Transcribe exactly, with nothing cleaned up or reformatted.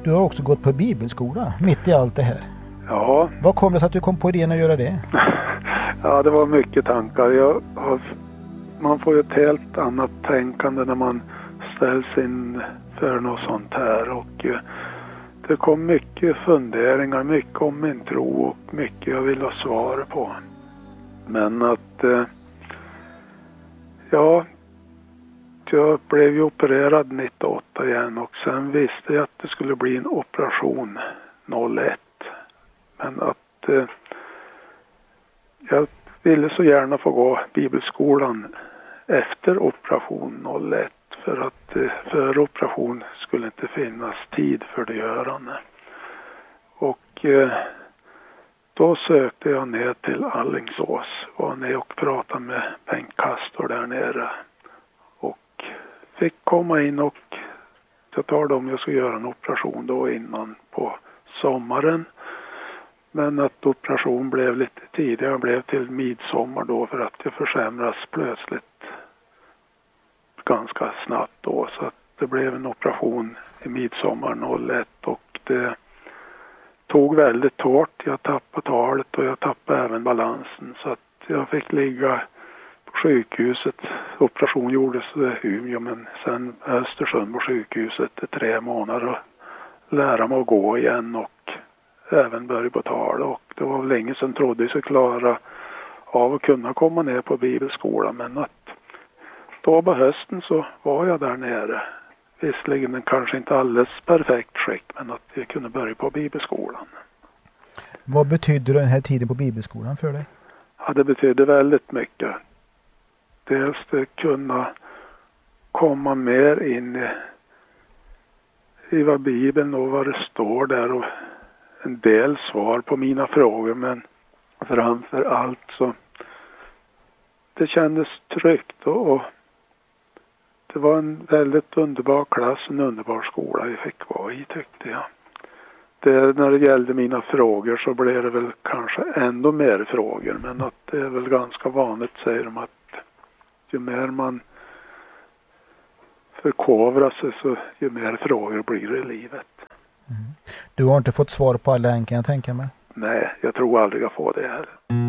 Du har också gått på bibelskola mitt i allt det här. Ja. Vad kom det så att du kom på idén att göra det? Ja, det var mycket tankar. Jag har, man får ju ett helt annat tänkande när man ställs in för något sånt här. Och eh, det kom mycket funderingar, mycket om min tro och mycket jag vill ha svar på. Men att, eh, ja, jag blev ju opererad nittioåtta igen och sen visste jag att det skulle bli en operation noll ett. Men att eh, jag ville så gärna få gå bibelskolan efter operation noll ett. För att eh, för operation skulle inte finnas tid för det görande. Och eh, då sökte jag ner till Allingsås. Var ner och pratade med Bengt Kastor där nere. Och fick komma in och jag talade om jag skulle göra en operation då innan på sommaren. Men att operation blev lite tidigare, blev till midsommar då för att det försämras plötsligt ganska snabbt då. Så att det blev en operation i midsommar noll ett och det tog väldigt hårt. Jag tappade talet och jag tappade även balansen så att jag fick ligga på sjukhuset. Operation gjordes i Umeå men sen Östersund på sjukhuset i tre månader och lära mig att gå igen och även börja på tal. Och det var väl länge sedan trodde jag skulle klara av att kunna komma ner på bibelskolan men att då på hösten så var jag där nere. Visserligen men kanske inte alldeles perfekt skick men att jag kunde börja på bibelskolan. Vad betydde den här tiden på bibelskolan för dig? Ja, det betydde väldigt mycket. Dels att kunna komma mer in i, i vad Bibeln och vad det står där och en del svar på mina frågor men framför allt så det kändes tryggt och, och det var en väldigt underbar klass, en underbar skola jag fick vara i tyckte jag. Det, när det gällde mina frågor så blev det väl kanske ändå mer frågor men att det är väl ganska vanligt säger de att ju mer man förkovrar sig så ju mer frågor blir det i livet. Mm. Du har inte fått svar på alla än kan jag tänka mig? Nej, jag tror aldrig jag får det här.